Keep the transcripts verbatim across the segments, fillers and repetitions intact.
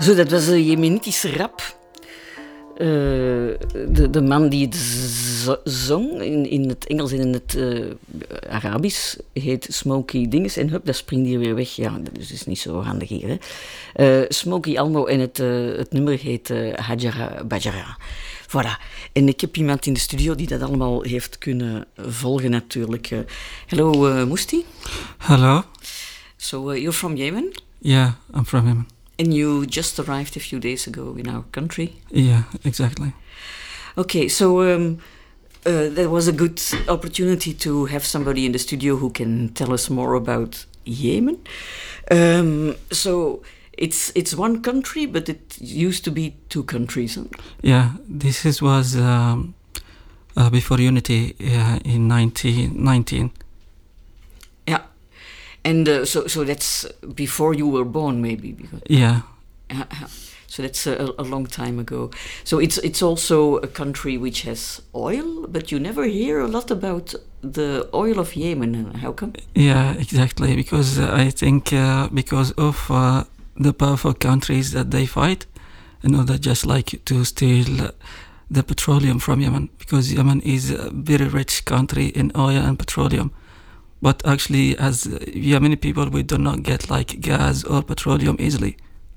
Zo, dat was een Jemenitische rap. Uh, de, de man die het z- zong in, in het Engels en in het uh, Arabisch heet Smokey Dinges. En hup, dat springt hier weer weg. Ja, dat is dus niet zo handig hier. Hè. Uh, Smokey Almo en het, uh, het nummer heet uh, Hajara Bajara. Voilà. En ik heb iemand in de studio die dat allemaal heeft kunnen volgen natuurlijk. Uh, hello, uh, Musti. Hello. So, uh, you're from Yemen? Yeah, I'm from Yemen. And you just arrived a few days ago in our country? Yeah, exactly. Okay, so um, uh, there was a good opportunity to have somebody in the studio who can tell us more about Yemen. Um, so it's it's one country, but it used to be two countries. Huh? Yeah, this is, was um, uh, before unity uh, in nineteen nineteen. Yeah. And uh, so, so that's before you were born, maybe. Because, yeah. Uh, so that's a, a long time ago. So it's it's also a country which has oil, but you never hear a lot about the oil of Yemen. How come? Yeah, exactly. Because uh, I think uh, because of uh, the powerful countries that they fight, in order just like to steal the petroleum from Yemen. Because Yemen is a very rich country in oil and petroleum. But actually, as Yemeni people, we do not get like gas or petroleum easily.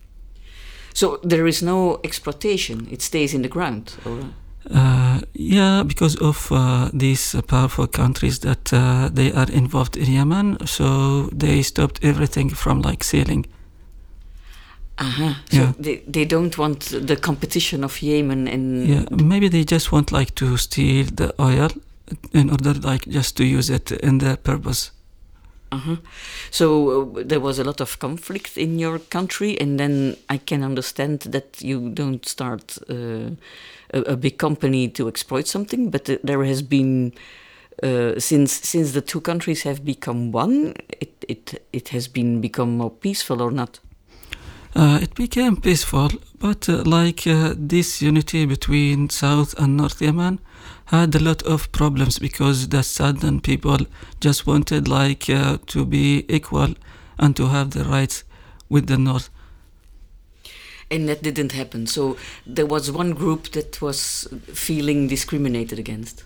So there is no exploitation; it stays in the ground. Or? Uh, yeah, because of uh, these uh, powerful countries that uh, they are involved in Yemen, so they stopped everything from like selling. Uh-huh. So yeah. they they don't want the competition of Yemen and. Yeah, maybe they just want like to steal the oil in order like just to use it in their purpose. Uh-huh. So uh, there was a lot of conflict in your country, and then I can understand that you don't start uh, a, a big company to exploit something, but uh, there has been uh, since since the two countries have become one, it it it has been become more peaceful or not? Uh, it became peaceful, but uh, like uh, this unity between South and North Yemen had a lot of problems because the southern people just wanted like uh, to be equal and to have the rights with the North. And that didn't happen. So there was one group that was feeling discriminated against.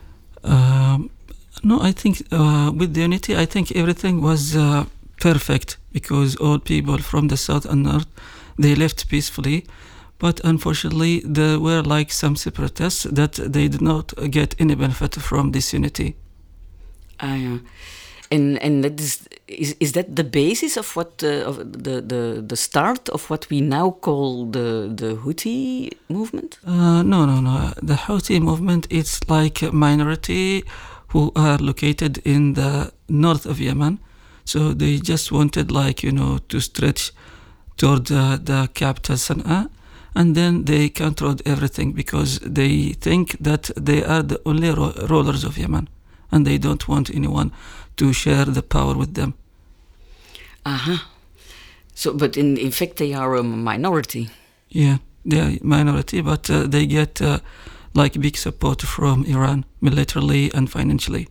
Um, no, I think uh, with the unity, I think everything was uh, perfect because all people from the south and north, they left peacefully. But unfortunately, there were like some separatists that they did not get any benefit from this unity. Ah, yeah. And and that is is is that the basis of what uh, of the, the the start of what we now call the the Houthi movement? Uh, no, no, no. The Houthi movement is like a minority who are located in the north of Yemen. So they just wanted like you know to stretch toward uh, the capital Sana'a. And then they controlled everything because they think that they are the only ro- rulers of Yemen, and they don't want anyone to share the power with them. Uh-huh. So, but in in fact, they are a minority. Yeah, they are minority, but uh, they get uh, like big support from Iran, militarily and financially.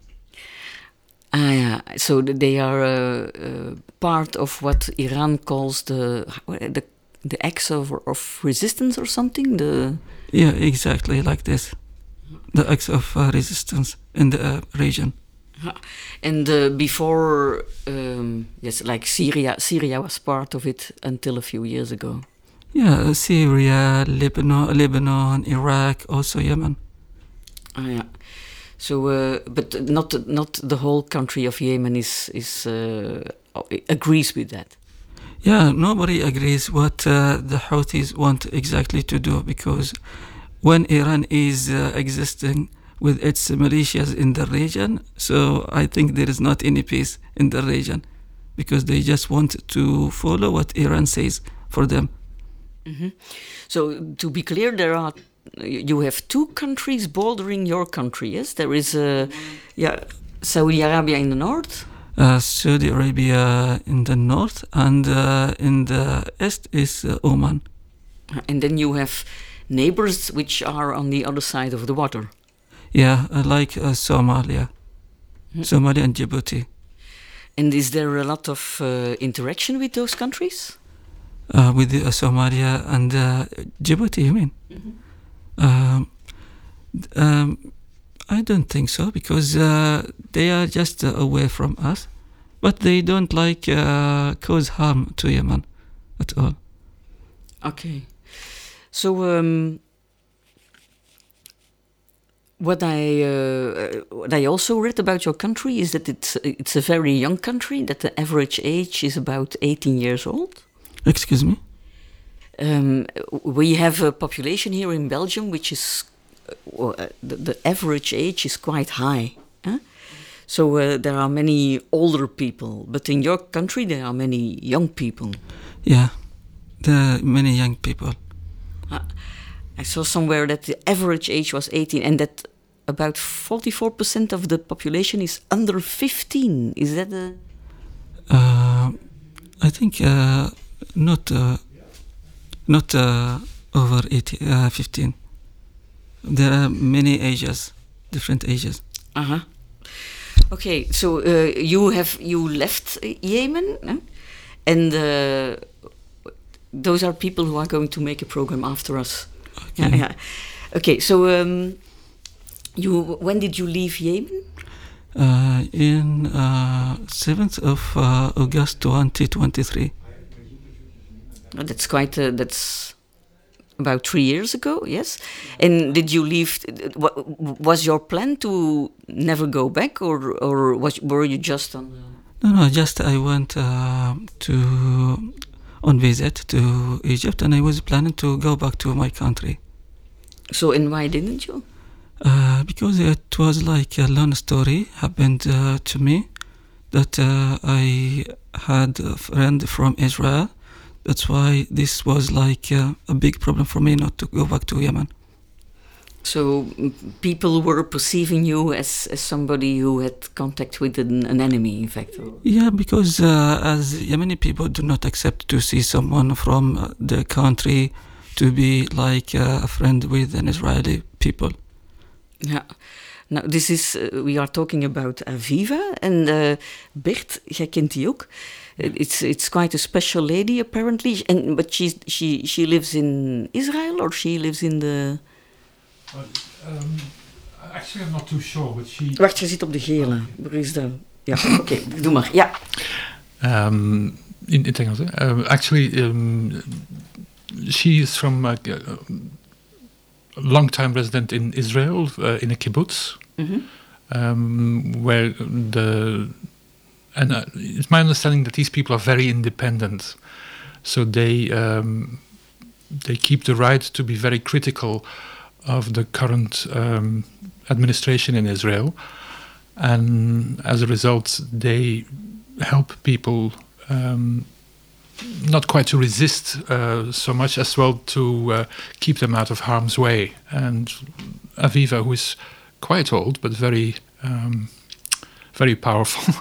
Ah, yeah. So they are a, a part of what Iran calls the the. The acts of, of resistance or something? The Yeah, exactly like this. The acts of uh, resistance in the uh, region. And uh, before, um, yes, like Syria, Syria was part of it until a few years ago. Yeah, Syria, Lebanon, Lebanon, Iraq, also Yemen. Ah, yeah. So, uh, but not not the whole country of Yemen is is uh, agrees with that. Yeah, nobody agrees what uh, the Houthis want exactly to do because when Iran is uh, existing with its militias in the region, so I think there is not any peace in the region because they just want to follow what Iran says for them. Mm-hmm. So to be clear, there are you have two countries bordering your country. Yes, there is uh, yeah, Saudi Arabia in the north. Uh, Saudi Arabia in the north, and uh, in the east is uh, Oman. And then you have neighbors which are on the other side of the water. Yeah, uh, like uh, Somalia. Mm-hmm. Somalia and Djibouti. And is there a lot of uh, interaction with those countries? uh, with uh, Somalia and uh, Djibouti, you mean? Mm-hmm. Um, um, I don't think so, because uh, they are just uh, away from us, but they don't like uh, cause harm to Yemen at all. Okay. So um, what I uh, what I also read about your country is that it's it's a very young country, that the average age is about eighteen years old. Excuse me? Um, we have a population here in Belgium which is uh, the, the average age is quite high. Huh? So uh, there are many older people, but in your country there are many young people. Yeah, there are many young people. Uh, I saw somewhere that the average age was eighteen, and that about forty-four percent of the population is under fifteen. Is that a... Uh, I think uh, not uh, not uh, over eighteen, uh, fifteen. There are many ages, different ages. Uh-huh. Okay, so uh, you have you left Yemen, huh? and uh, those are people who are going to make a program after us. Okay. Yeah, yeah. Okay, so um, you when did you leave Yemen? Uh, in uh, seventh of uh, August twenty twenty-three. Oh, that's quite. Uh, that's about three years ago. Yes. And did you leave? What, was your plan to never go back, or or was were you just on? Uh... No, no. Just I went uh, to on visit to Egypt, and I was planning to go back to my country. So, and why didn't you? Uh, because it was like a long story happened uh, to me, that uh, I had a friend from Israel. That's why this was like uh, a big problem for me not to go back to Yemen. So people were perceiving you as, as somebody who had contact with an, an enemy, in fact? Or... Yeah, because uh, as Yemeni people do not accept to see someone from the country to be like uh, a friend with an Israeli people. Yeah. Now, this is, uh, we are talking about Aviva, and uh, Bert, jij kent die ook. It's it's quite a special lady apparently, and but she she she lives in Israel, or she lives in the. Uh, um, actually, I'm not too sure, but she. Wacht, je zit op de gele. Waar is dat? Ja, oké, okay, doe maar. Ja. Um, in, in het Engels, hè? Uh, actually, um, she is from a uh, long-time resident in Israel, uh, in a kibbutz, mm-hmm. um, where the. And uh, it's my understanding that these people are very independent, so they um, they keep the right to be very critical of the current um, administration in Israel, and as a result, they help people um, not quite to resist uh, so much as well to uh, keep them out of harm's way. And Aviva, who is quite old but very um, very powerful,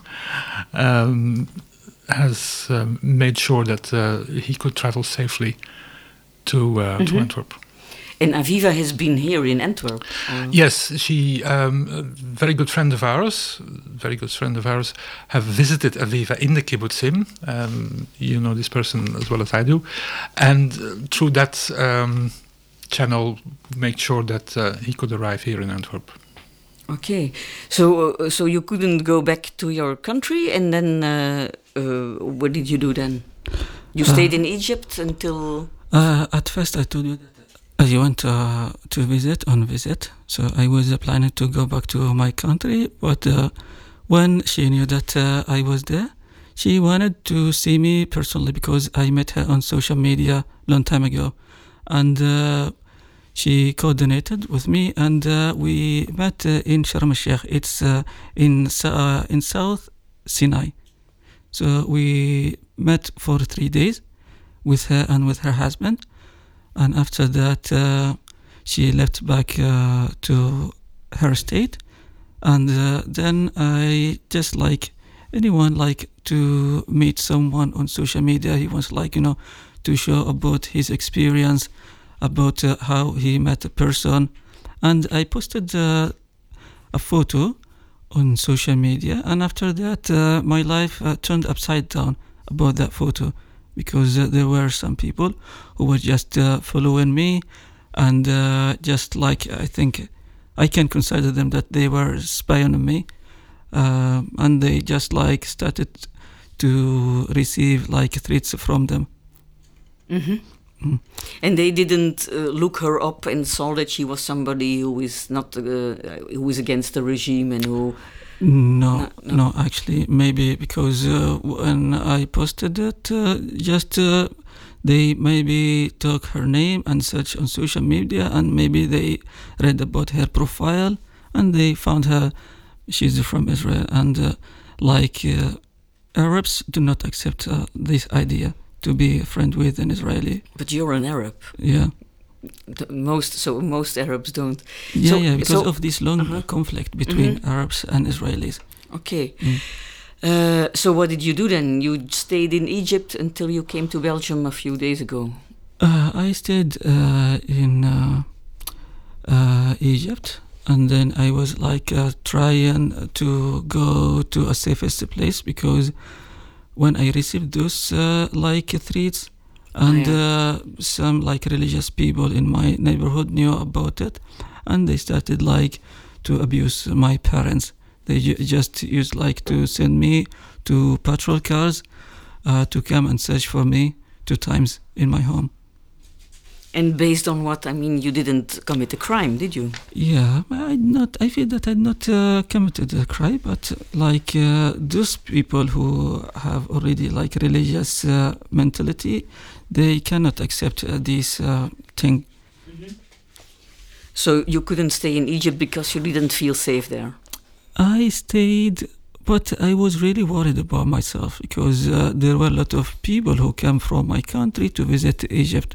um, has um, made sure that uh, he could travel safely to uh, mm-hmm. to Antwerp. And Aviva has been here in Antwerp. Um. Yes, she, um, a very good friend of ours, very good friend of ours, have visited Aviva in the kibbutzim. Um, you know this person as well as I do, and uh, through that um, channel, make sure that uh, he could arrive here in Antwerp. Okay, so uh, so you couldn't go back to your country, and then uh, uh, what did you do then? You uh, stayed in Egypt until. Uh, at first, I told you that I went uh, to visit on visit, so I was uh, planning to go back to my country. But uh, when she knew that uh, I was there, she wanted to see me personally because I met her on social media long time ago, and. Uh, She coordinated with me, and uh, we met uh, in Sharm el-Sheikh. It's uh, in uh, in South Sinai. So we met for three days with her and with her husband, and after that uh, she left back uh, to her state, and uh, then I just like anyone like to meet someone on social media. He wants like you know to show about his experience. About uh, how he met a person, and I posted uh, a photo on social media, and after that uh, my life uh, turned upside down about that photo, because uh, there were some people who were just uh, following me, and uh, just like I think I can consider them that they were spying on me, uh, and they just like started to receive like threats from them. Mm-hmm. Mm. And they didn't uh, look her up and saw that she was somebody who is not uh, who is against the regime and who. No, no, no. no, actually, maybe because uh, when I posted it, uh, just uh, they maybe took her name and searched on social media, and maybe they read about her profile, and they found her. She's from Israel, and uh, like uh, Arabs do not accept uh, this idea to be a friend with an Israeli. But you're an Arab. Yeah. The most so most Arabs don't. Yeah, so, yeah, because so, of this long uh-huh. conflict between mm-hmm. Arabs and Israelis. Okay. Mm. Uh, so what did you do then? You stayed in Egypt until you came to Belgium a few days ago. Uh, I stayed uh, in uh, uh, Egypt, and then I was like uh, trying to go to a safest place, because when I received those uh, like threats, and oh, yeah. uh, some like religious people in my neighborhood knew about it, and they started like to abuse my parents. They ju- just used like to send me to patrol cars uh, to come and search for me two times in my home. And based on what? I mean, you didn't commit a crime, did you? Yeah, I not. I feel that I not uh, committed a crime, but like uh, those people who have already like religious uh, mentality, they cannot accept uh, this uh, thing. Mm-hmm. So you couldn't stay in Egypt because you didn't feel safe there? I stayed, but I was really worried about myself, because uh, there were a lot of people who came from my country to visit Egypt.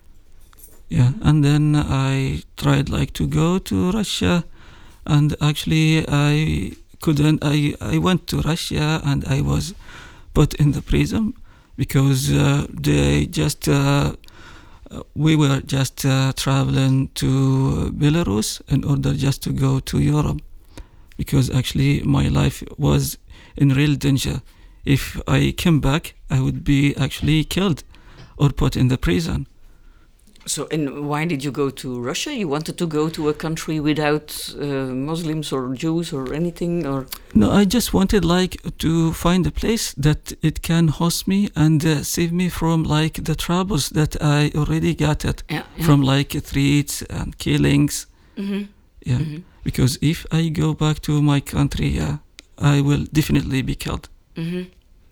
Yeah, and then I tried like to go to Russia, and actually I couldn't. I, I went to Russia and I was put in the prison, because uh, they just uh, we were just uh, traveling to Belarus in order just to go to Europe, because actually my life was in real danger. If I came back, I would be actually killed or put in the prison. So, and why did you go to Russia? You wanted to go to a country without uh, Muslims or Jews or anything, or? No, I just wanted like to find a place that it can host me and uh, save me from like the troubles that I already got it yeah, yeah. from like threats and killings. Mm-hmm. Yeah, mm-hmm. because if I go back to my country, yeah, I will definitely be killed. Mm-hmm.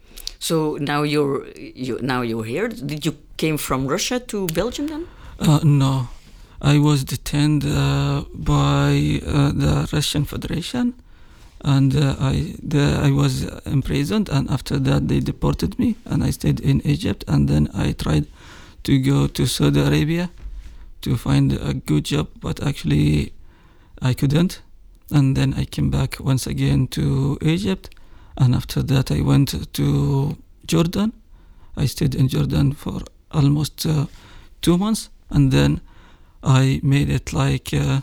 So now you're you now you're here. Did you came from Russia to Belgium then? Uh, no, I was detained uh, by uh, the Russian Federation, and uh, I the, I was imprisoned, and after that they deported me, and I stayed in Egypt, and then I tried to go to Saudi Arabia to find a good job, but actually I couldn't, and then I came back once again to Egypt, and after that I went to Jordan. I stayed in Jordan for almost uh, two months. And then I made it like uh,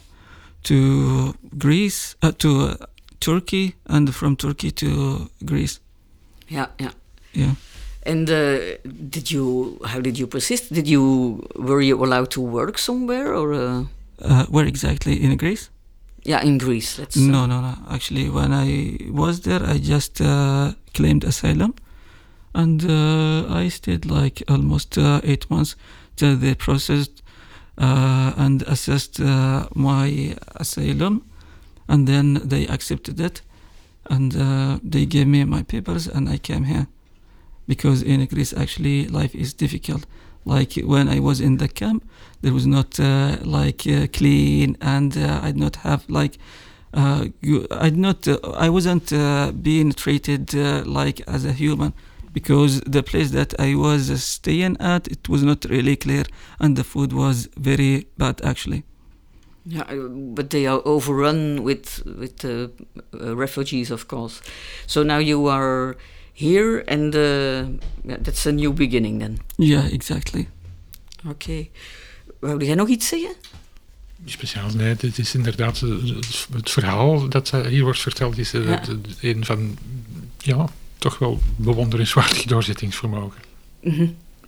to Greece, uh, to uh, Turkey, and from Turkey to Greece. Yeah, yeah, yeah. And uh, did you? How did you persist? Did you? Were you allowed to work somewhere, or? Uh... Uh, where exactly in Greece? Yeah, in Greece. That's, uh... No, no, no. Actually, when I was there, I just uh, claimed asylum, and uh, I stayed like almost uh, eight months. Till they processed uh, and assessed uh, my asylum, and then they accepted it, and uh, they gave me my papers, and I came here. Because in Greece, actually, life is difficult. Like when I was in the camp, there was not uh, like uh, clean, and uh, I did not have like uh, I did not uh, I wasn't uh, being treated uh, like as a human. Because the place that I was staying at, it was not really clear, and the food was very bad, actually. Yeah, but they are overrun with with uh, uh, refugees, of course. So now you are here, and uh, yeah, that's a new beginning then. Yeah, exactly. Oké. Okay. Wou jij nog iets zeggen? Speciaal, nee, dit is inderdaad het verhaal dat hier wordt verteld, is uh, ja. een van, ja... toch wel bewonderenswaardig doorzettingsvermogen. Mm-hmm.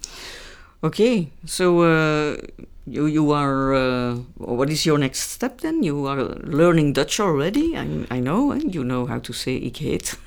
Okay, so uh, you you are. Uh, what is your next step then? You are learning Dutch already. I I know. Eh? You know how to say "ik heet."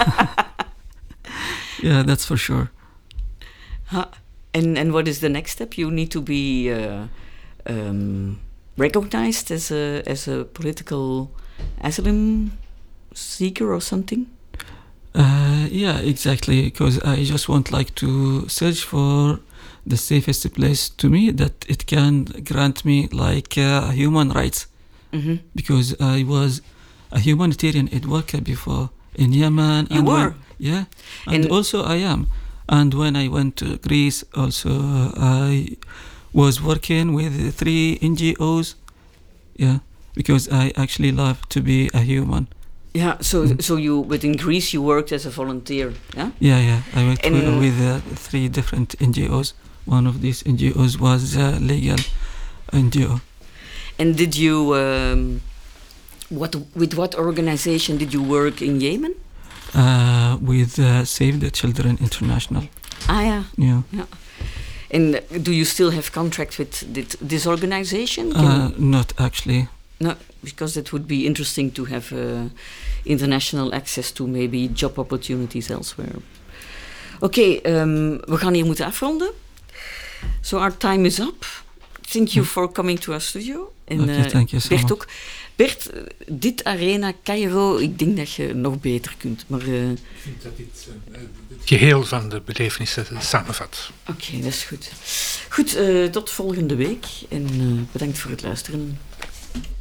Yeah, that's for sure. Huh. And and what is the next step? You need to be uh, um, recognized as a as a political asylum seeker or something. Uh, yeah, exactly. Because I just want like to search for the safest place to me that it can grant me like uh, human rights. Mm-hmm. Because I was a humanitarian aid worker before in Yemen. You and were? when, yeah, and, And- also I am. And when I went to Greece, also I was working with three N G Os. Yeah, because I actually love to be a human. Yeah. So Mm. so you, but in Greece you worked as a volunteer. Yeah. Yeah, yeah. I worked And- with, with uh, three different N G Os. One of these N G Os was uh, legal N G O. And did you? Um, what with what organization did you work in Yemen? Uh, with uh, Save the Children International. Ah, yeah. Yeah. And do you still have contract with this, this organization? Can Uh, not actually. No, because it would be interesting to have uh, international access to maybe job opportunities elsewhere. Oké, okay, um, we gaan hier moeten afronden. So our time is up. Thank you for coming to our studio. En Okay, uh, thank you so Bert much. ook. Bert, uh, dit Arena Cairo, ik denk dat je nog beter kunt. Maar uh, Ik vind dat dit uh, het geheel van de belevenissen samenvat. oké, okay, dat is goed. Goed, uh, tot volgende week. En uh, bedankt voor het luisteren.